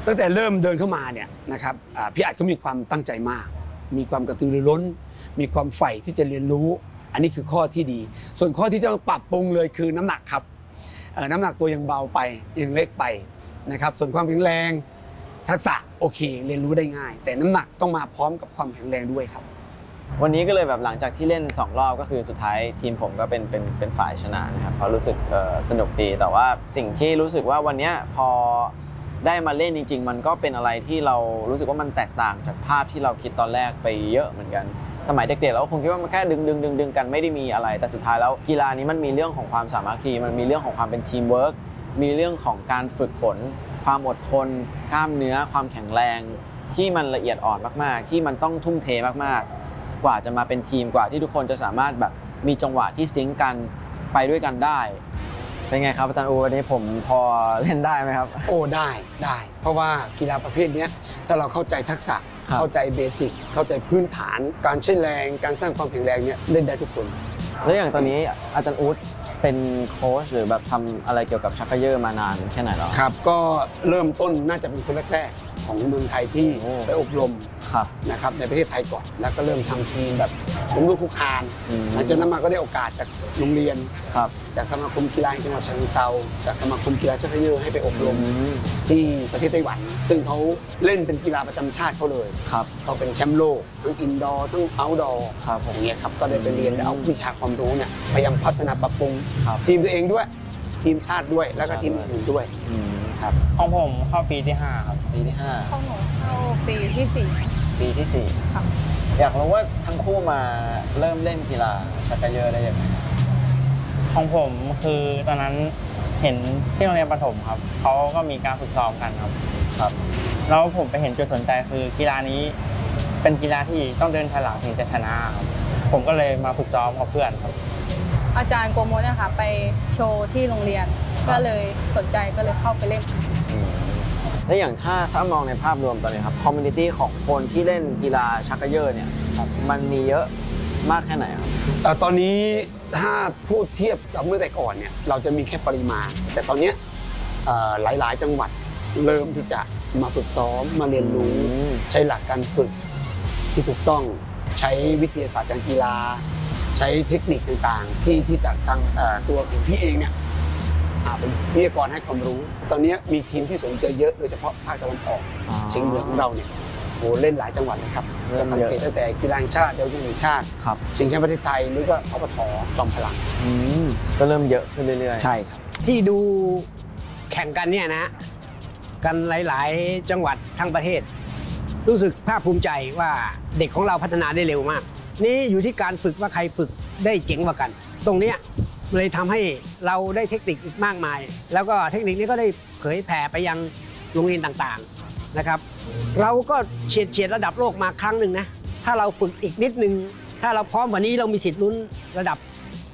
ตั้งแต่เริ่มเดินเข้ามาเนี่ยนะครับพี่อัดก็มีความตั้งใจมากมีความกระตือรือร้นมีความใฝ่ที่จะเรียนรู้อันนี้คือข้อที่ดีส่วนข้อที่ต้องปรับปรุงเลยคือน้ำหนักครับน้ำหนักตัวยังเบาไปยังเล็กไปนะครับส่วนความแข็งแรงทักษะโอเคเรียนรู้ได้ง่ายแต่น้ำหนักต้องมาพร้อมกับความแข็งแรงด้วยครับวันนี้ก็เลยแบบหลังจากที่เล่น2รอบก็คือสุดท้ายทีมผมก็เป็นฝ่ายชนะนะครับเพราะรู้สึกสนุกดีแต่ว่าสิ่งที่รู้สึกว่าวันนี้พอได้มาเล่นจริงๆมันก็เป็นอะไรที่เรารู้สึกว่ามันแตกต่างจากภาพที่เราคิดตอนแรกไปเยอะเหมือนกันสมัยเด็กๆเราคงคิดว่ามันแค่ดึงกันไม่ได้มีอะไรแต่สุดท้ายแล้วกีฬานี้มันมีเรื่องของความสามัคคีมันมีเรื่องของความเป็นทีมเวิร์กมีเรื่องของการฝึกฝนความอดทนกล้ามเนื้อความแข็งแรงที่มันละเอียดอ่อนมากๆที่มันต้องทุ่มเทมากๆกว่าจะมาเป็นทีมกว่าที่ทุกคนจะสามารถแบบมีจังหวะที่ซิงค์กันไปด้วยกันได้เป็นไงครับอาจารย์อูวันนี้ผมพอเล่นได้ไหมครับโอ้ได้เพราะว่ากีฬาประเภทนี้ถ้าเราเข้าใจทักษะเข้าใจเบสิกเข้าใจพื้นฐานการใช้แรงการสร้างความแข็งแรงเนี่ยเล่นได้ทุกคนแล้วอย่างตอนนี้อาจารย์อู๊ดเป็นโค้ชหรือแบบทำอะไรเกี่ยวกับชักเขย่อมานานแค่ไหนแล้วครับก็เริ่มต้นน่าจะเป็นคนแรกๆของเมืองไทยที่ไปอบรมนะครับในประเทศไทยก่อนแล้วก็เริ่มทำทีมแบบล้มลุกคลุกคลานหลังจากนั้นมาก็ได้โอกาสจากโรงเรียนจากสมาคมกีฬาจังหวัดฉะเชิงเทราจากสมาคมกีฬาชักเขย่อให้ไปอบรมที่ประเทศไต้หวันซึ่งเขาเล่นเป็นกีฬาประจำชาติเขาเลยเขาเป็นแชมป์โลกทั้งอินดอร์ทั้งเอาท์ดอร์อย่างเงี้ยครับก็ได้ไปเรียนเอาวิชาความรู้เนี่ยพยายามพัฒนาปรับปรุงทีมตัวเองด้วยทีมชาติด้วยแล้วก็ทีมอื่นด้วยครับของผมเข้าปีที่5ครับปีที่5 ของหนูเข้าปีที่4 ปีที่4ครับอยากรู้ว่าทั้งคู่มาเริ่มเล่นกีฬาชักเขย่อได้ยังไงของผมคือตอนนั้นเห็นที่โรงเรียนประถมครับเขาก็มีการฝึกซ้อมกันครับแล้วผมไปเห็นจุดสนใจคือกีฬานี้เป็นกีฬาที่ต้องเดินถอยหลังถึงจะชนะครับผมก็เลยมาฝึกซ้อมกับเพื่อนครับอาจารย์โกโมะเนี่ยค่ะไปโชว์ที่โรงเรียนก็เลยสนใจก็เลยเข้าไปเล่นและอย่างถ้ามองในภาพรวมตอนนี้ครับคอมมูนิตี้ของคนที่เล่นกีฬาชักเขย่อเนี่ยมันมีเยอะมากแค่ไหนครับตอนนี้ถ้าพูดเทียบกับเมื่อแต่ก่อนเนี่ยเราจะมีแค่ปริมาณแต่ตอนนี้หลายๆจังหวัดเริ่มที่จะมาฝึกซ้อมมาเรียนรู้ใช้หลักการฝึกที่ถูกต้องใช้วิทยาศาสตร์การกีฬาใช้เทคนิคต่างๆที่จากทางตัวพี่เองเนี่ยเป็นวิทยากรให้ความรู้ตอนนี้มีทีมที่สนใจเยอะโดยเฉพาะภาคตะวันออกเฉียงเหนือของเราเนี่ยโอ้เล่นหลายจังหวัดเลยครับจะสังเกตตั้งแต่กีฬาแห่งชาติเยาวชนแห่งชาติชิงแชมป์ประเทศไทยหรือก็สปท.จอมพลังก็เริ่มเยอะขึ้นเรื่อยๆใช่ครับที่ดูแข่งกันเนี่ยนะกันหลายๆจังหวัดทั้งประเทศรู้สึกภาคภูมิใจว่าเด็กของเราพัฒนาได้เร็วมากนี่อยู่ที่การฝึกว่าใครฝึกได้เจ๋งกว่ากันตรงนี้เลยทำให้เราได้เทคนิคอีกมากมายแล้วก็เทคนิคนี้ก็ได้เผยแผ่ไปยังโรงเรียนต่างๆนะครับเราก็เฉียดระดับโลกมาครั้งหนึ่งนะถ้าเราฝึกอีกนิดนึงถ้าเราพร้อมกว่านี้เรามีสิทธิ์ลุ้นระดับ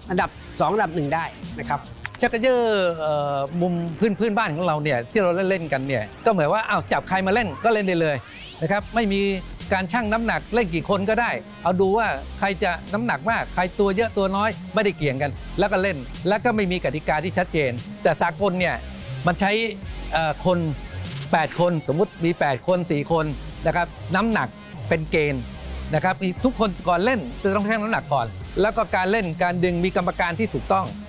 2ระดับ1ได้นะครับชักเขย่อมุมพื้นบ้านของเราเนี่ยที่เราเล่นกันเนี่ยก็เหมือนว่าจับใครมาเล่นก็เล่นได้เลยนะครับไม่มีการชั่งน้ำหนักเล่นกี่คนก็ได้เอาดูว่าใครจะน้ำหนักมากใครตัวเยอะตัวน้อยไม่ได้เกี่ยงกันแล้วก็เล่นแล้วก็ไม่มีกติกาที่ชัดเจนแต่สากลเนี่ยมันใช้คน8คนสมมุติมี8คน4คนนะครับน้ำหนักเป็นเกณฑ์นะครับทุกคนก่อนเล่นจะต้องชั่งน้ำหนักก่อนแล้วก็การเล่นการดึงมีกรรมการที่ถูกต้อง